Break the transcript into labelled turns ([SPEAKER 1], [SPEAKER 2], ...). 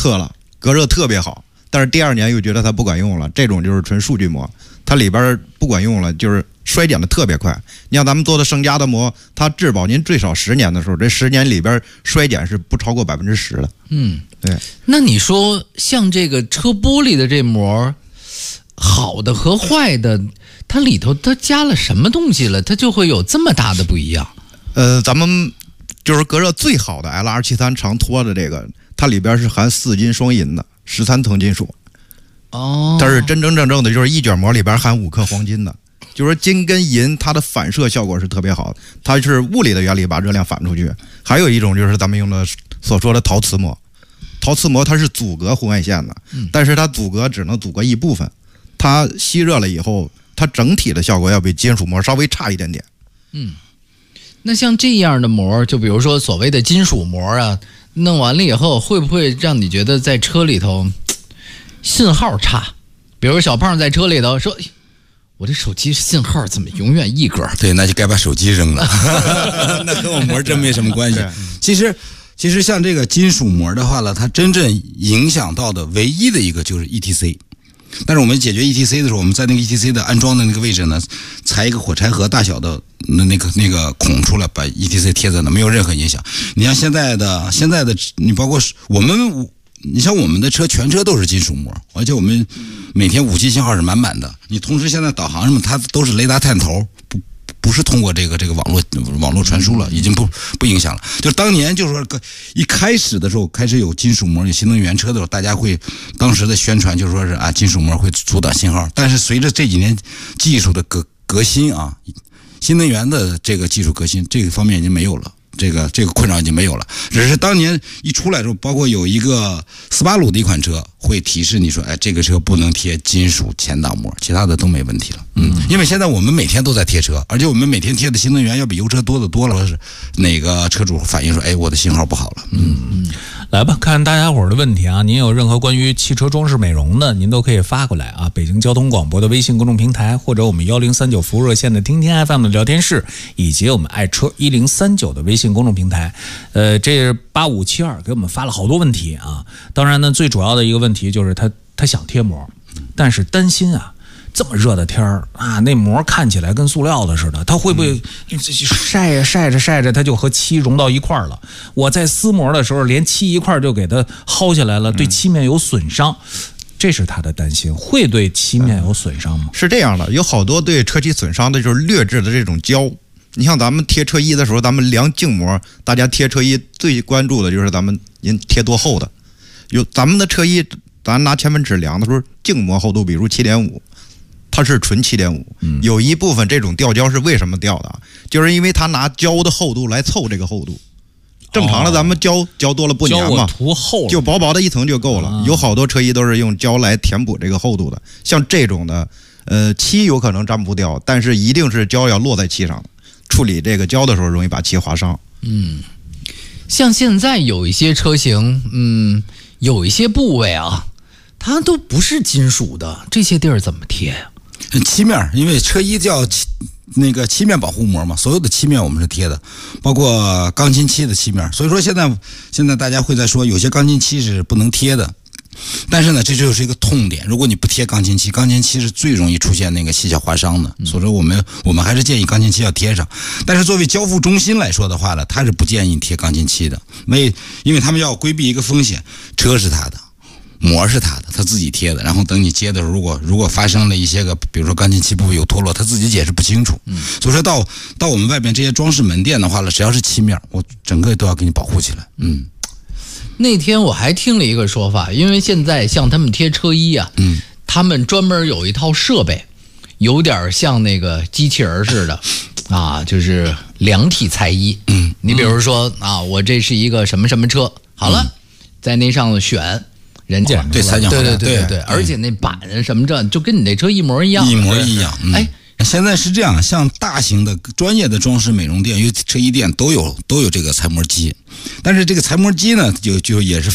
[SPEAKER 1] 测了，隔热特别好，但是第2年又觉得它不管用了，这种就是纯数据膜，它里边不管用了，就是衰减的特别快。你像咱们做的盛佳的膜，它质保您最少10年的时候，这10年里边衰减是不超过10%的。对。
[SPEAKER 2] 那你说像这个车玻璃的这膜，好的和坏的，它里头它加了什么东西了，它就会有这么大的不一样？
[SPEAKER 1] 咱们就是隔热最好的 LR73 长拖的这个，它里边是含4金双银的13层金属。它是真真正正的，就是一卷膜里边含5克黄金的，就是说金跟银它的反射效果是特别好的，它是物理的原理把热量反出去。还有一种就是咱们用的所说的陶瓷膜，陶瓷膜它是阻隔红外线的，但是它阻隔只能阻隔一部分，它吸热了以后，它整体的效果要比金属膜稍微差一点点。
[SPEAKER 2] 那像这样的膜，就比如说所谓的金属膜啊，弄完了以后，会不会让你觉得在车里头信号差？比如小胖在车里头说：“我这手机信号怎么永远一格？”
[SPEAKER 3] 对，那就该把手机扔了。那和我膜真没什么关系。其实像这个金属膜的话呢，它真正影响到的唯一的一个就是 ETC。但是我们解决 ETC 的时候，我们在那个 ETC 的安装的那个位置呢，裁一个火柴盒大小的那个孔出来，把 ETC 贴在那，没有任何影响。你像现在的，你包括你像我们的车，全车都是金属膜，而且我们每天5G 信号是满满的。你同时现在导航什么，它都是雷达探头，不是通过这个网络传输了，已经不影响了。就是当年就是说一开始的时候，开始有金属膜、有新能源车的时候，大家会当时的宣传就说是金属膜会阻挡信号。但是随着这几年技术的革新啊，新能源的这个技术革新，这个方面已经没有了。这个困扰已经没有了，只是当年一出来的时候，包括有一个斯巴鲁的一款车会提示你说，这个车不能贴金属前挡膜，其他的都没问题了。因为现在我们每天都在贴车，而且我们每天贴的新能源要比油车多得多了。是哪个车主反映说，我的信号不好了。
[SPEAKER 4] 来吧，看大家伙的问题啊！您有任何关于汽车装饰美容的，您都可以发过来啊！北京交通广播的微信公众平台，或者我们1039服务热线的听听 FM 的聊天室，以及我们爱车1039的微信公众平台。这是8572给我们发了好多问题啊！当然呢，最主要的一个问题就是他想贴膜，但是担心啊。这么热的天儿啊，那膜看起来跟塑料的似的，它会不会晒着它就和漆融到一块儿了？我在撕膜的时候，连漆一块就给它薅下来了，对漆面有损伤，这是他的担心，会对漆面有损伤吗？
[SPEAKER 1] 是这样的，有好多对车漆损伤的就是劣质的这种胶。你像咱们贴车衣的时候，咱们量净膜，大家贴车衣最关注的就是您贴多厚的。咱们的车衣，咱拿千分尺量的时候，净膜厚度比如7.5。它是纯7.5，有一部分这种掉胶是为什么掉的？就是因为它拿胶的厚度来凑这个厚度。正常的咱们胶多了不粘嘛，
[SPEAKER 4] 涂厚了
[SPEAKER 1] 就薄薄的一层就够了。有好多车衣都是用胶来填补这个厚度的。像这种的，漆有可能粘不掉，但是一定是胶要落在漆上的。处理这个胶的时候容易把漆划伤。
[SPEAKER 2] 像现在有一些车型，有一些部位啊，它都不是金属的，这些地儿怎么贴呀？
[SPEAKER 3] 漆面，因为车衣叫那个漆面保护膜嘛，所有的漆面我们是贴的，包括钢筋漆的漆面。所以说现在大家会在说有些钢筋漆是不能贴的，但是呢，这就是一个痛点。如果你不贴钢筋漆是最容易出现那个细小划伤的。所以说我们还是建议钢筋漆要贴上。但是作为交付中心来说的话呢，他是不建议贴钢筋漆的，因为他们要规避一个风险，车是他的。膜是他的，他自己贴的，然后等你接的时候，如果发生了一些个，比如说钢筋漆部位有脱落，他自己解释不清楚。所以说到我们外边这些装饰门店的话呢，只要是漆面，我整个都要给你保护起来。
[SPEAKER 2] 那天我还听了一个说法，因为现在像他们贴车衣啊，他们专门有一套设备，有点像那个机器人似的啊，就是量体裁衣。你比如说啊，我这是一个什么什么车，好了，在那上选。人家
[SPEAKER 3] 对裁剪好了，
[SPEAKER 2] 对，而且那板什么这就跟你那车一模一样。
[SPEAKER 3] 现在是这样，像大型的专业的装饰美容店、车衣店都有这个裁膜机，但是这个裁膜机呢，就也是